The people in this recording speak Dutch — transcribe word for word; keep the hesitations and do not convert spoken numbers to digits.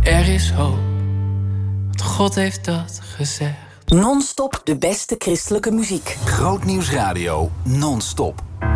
Er is hoop, want God heeft dat gezegd. Non-stop de beste christelijke muziek. Grootnieuws Radio, non-stop.